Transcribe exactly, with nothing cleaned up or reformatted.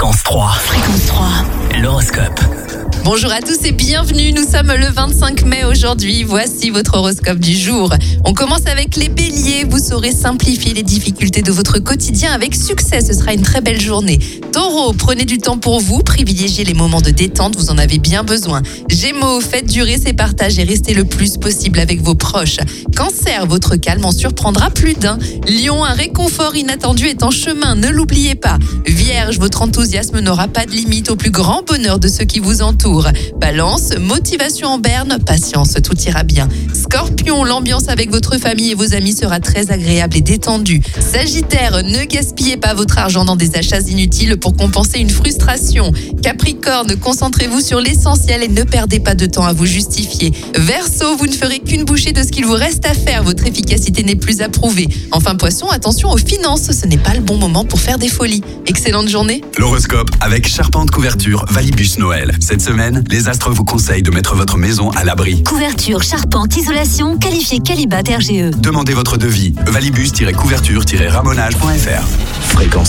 Fréquence trois. Fréquence trois. L'horoscope. Bonjour à tous et bienvenue, nous sommes le vingt-cinq mai aujourd'hui, voici votre horoscope du jour. On commence avec les béliers, vous saurez simplifier les difficultés de votre quotidien avec succès, ce sera une très belle journée. Taureau, prenez du temps pour vous, privilégiez les moments de détente, vous en avez bien besoin. Gémeaux, faites durer ces partages et restez le plus possible avec vos proches. Cancer, votre calme en surprendra plus d'un. Lion, un réconfort inattendu est en chemin, ne l'oubliez pas. Vierge, votre enthousiasme n'aura pas de limite au plus grand bonheur de ceux qui vous entourent. Balance, motivation en berne, patience, tout ira bien. Scorpion, l'ambiance avec votre famille et vos amis sera très agréable et détendue. Sagittaire, ne gaspillez pas votre argent dans des achats inutiles pour compenser une frustration. Capricorne, concentrez-vous sur l'essentiel et ne perdez pas de temps à vous justifier. Verseau, vous ne ferez qu'une bouchée de ce qu'il vous reste à faire, votre efficacité n'est plus approuvée. Enfin Poisson, attention aux finances, ce n'est pas le bon moment pour faire des folies. Excellente journée. L'horoscope avec Charpente Couverture Valibus Noël. Cette semaine, les astres vous conseillent de mettre votre maison à l'abri. Couverture, charpente, isolation, qualifié Qualibat R G E. Demandez votre devis. valibus-couverture-ramonage point f r. Fréquence